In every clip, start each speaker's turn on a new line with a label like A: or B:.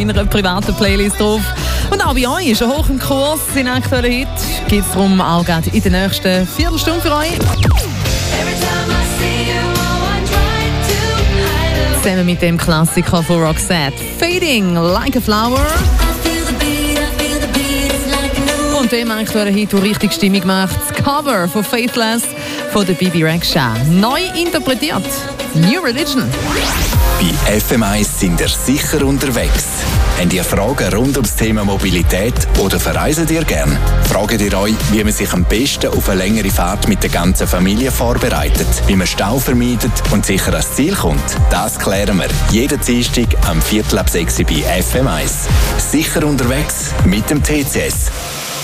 A: meiner privaten Playlist drauf. Und auch bei euch ist er hoch im Kurs. Sein aktueller Hit geht es darum auch gerade in der nächsten Viertelstunde für euch. Zusammen mit dem Klassiker von Roxette, Fading Like a Flower. Und dem aktuellen Hit, der richtig Stimmung macht, das Cover von Faithless von der Bibi Rexha. Neu interpretiert, New Religion.
B: Bei FM1 sind ihr sicher unterwegs. Habt ihr Fragen rund ums Thema Mobilität oder verreisen ihr gern? Fragt ihr euch, wie man sich am besten auf eine längere Fahrt mit der ganzen Familie vorbereitet, wie man Stau vermeidet und sicher ans Ziel kommt? Das klären wir jeden Dienstag am 5:45 bei FM1. Sicher unterwegs mit dem TCS.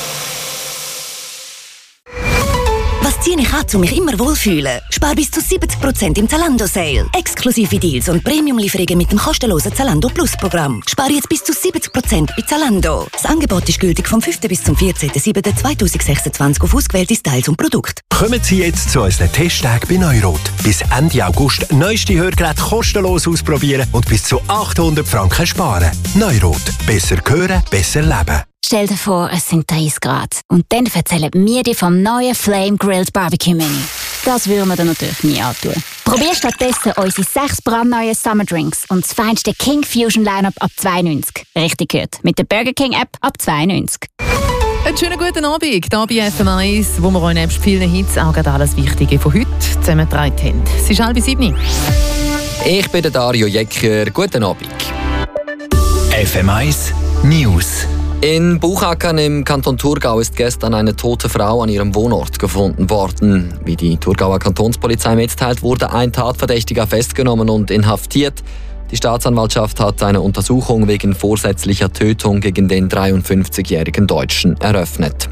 C: Was ziehe ich an, um mich immer wohlfühlen? Spar bis zu 70% im Zalando-Sale. Exklusive Deals und Premium-Lieferungen mit dem kostenlosen Zalando Plus-Programm. Spar jetzt bis zu 70% bei Zalando. Das Angebot ist gültig vom 5. bis zum 14.07.2026 auf ausgewählte Styles und Produkte.
D: Kommen Sie jetzt zu unseren Testtagen bei Neurot. Bis Ende August neueste Hörgeräte kostenlos ausprobieren und bis zu 800 Franken sparen. Neurot. Besser hören, besser leben.
E: Stell dir vor, es sind 30 Grad. Und dann erzählen wir dir vom neuen Flame Grilled Barbecue Menü. Das würden wir dir natürlich nie antun. Probier stattdessen unsere 6 brandneuen Summer Drinks und das feinste King Fusion Lineup ab 2,90. Richtig gehört. Mit der Burger King App ab 2,90.
A: Einen schönen guten Abend hier bei FM1, wo wir euch nebst vielen Hits auch gerade alles Wichtige von heute zusammengetragen haben. Es ist 6:30.
F: Ich bin der Dario Jecker. Guten Abend.
B: FM1 News.
F: In Buchackern im Kanton Thurgau ist gestern eine tote Frau an ihrem Wohnort gefunden worden. Wie die Thurgauer Kantonspolizei mitteilt, wurde ein Tatverdächtiger festgenommen und inhaftiert. Die Staatsanwaltschaft hat eine Untersuchung wegen vorsätzlicher Tötung gegen den 53-jährigen Deutschen eröffnet.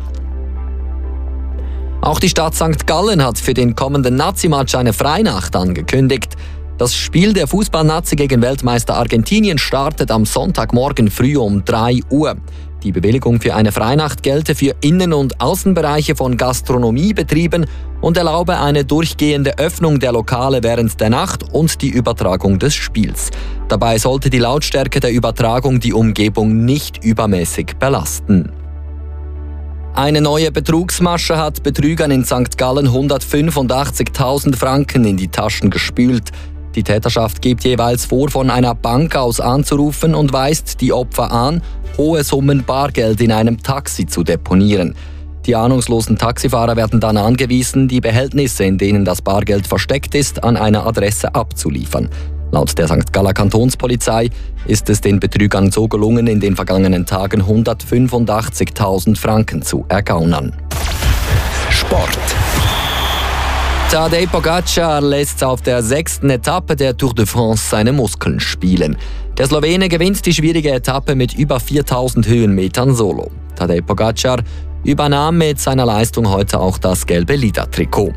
F: Auch die Stadt St. Gallen hat für den kommenden Nazi-Match eine Freinacht angekündigt. Das Spiel der Fußball-Nazi gegen Weltmeister Argentinien startet am Sonntagmorgen früh um 3 Uhr. Die Bewilligung für eine Freinacht gelte für Innen- und Außenbereiche von Gastronomiebetrieben und erlaube eine durchgehende Öffnung der Lokale während der Nacht und die Übertragung des Spiels. Dabei sollte die Lautstärke der Übertragung die Umgebung nicht übermäßig belasten. Eine neue Betrugsmasche hat Betrügern in St. Gallen 185.000 Franken in die Taschen gespült. Die Täterschaft gibt jeweils vor, von einer Bank aus anzurufen und weist die Opfer an, hohe Summen Bargeld in einem Taxi zu deponieren. Die ahnungslosen Taxifahrer werden dann angewiesen, die Behältnisse, in denen das Bargeld versteckt ist, an einer Adresse abzuliefern. Laut der St. Galler Kantonspolizei ist es den Betrügern so gelungen, in den vergangenen Tagen 185.000 Franken zu ergaunern.
B: Sport.
F: Tadej Pogacar lässt auf der 6. Etappe der Tour de France seine Muskeln spielen. Der Slowene gewinnt die schwierige Etappe mit über 4.000 Höhenmetern solo. Tadej Pogacar übernahm mit seiner Leistung heute auch das gelbe Liedertrikot.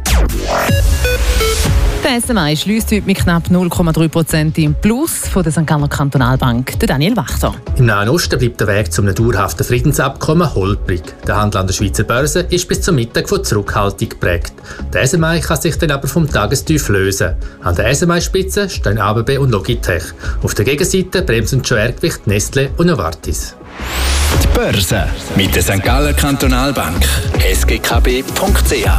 A: Der SMI schliesst heute mit knapp 0,3% im Plus von der St. Galler Kantonalbank, der Daniel Wachter.
G: Im Nahen Osten bleibt der Weg zu einem dauerhaften Friedensabkommen holprig. Der Handel an der Schweizer Börse ist bis zum Mittag von Zurückhaltung geprägt. Der SMI kann sich dann aber vom Tagestief lösen. An der SMI-Spitze stehen ABB und Logitech. Auf der Gegenseite bremsen Schwergewicht Nestle und Novartis.
B: Die Börse mit der St. Galler Kantonalbank. sgkb.ch.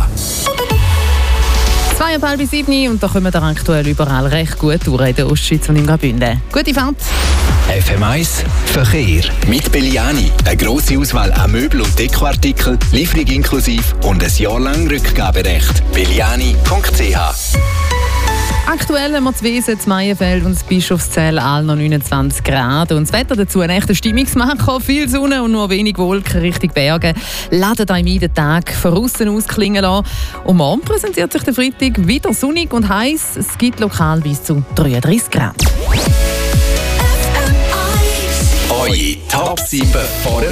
A: 6:30 und da kommen wir aktuell überall recht gut durch in der Ostschweiz und im Graubünden. Gute Fahrt!
B: FM1 Verkehr. Mit Belliani. Eine grosse Auswahl an Möbel- und Dekoartikeln, Lieferung inklusive und ein Jahr lang Rückgaberecht. Belliani.ch.
A: Aktuell haben wir das Wiesen, das Maienfeld und das Bischofszell alle noch 29 Grad. Und das Wetter dazu ein echter Stimmungsmacher. Viel Sonne und nur wenig Wolken Richtung Berge. Ladet euch den Tag von aussen ausklingen lassen. Und morgen präsentiert sich der Freitag wieder sonnig und heiß. Es gibt lokal bis zu 33 Grad.
B: Eure Top 7 vor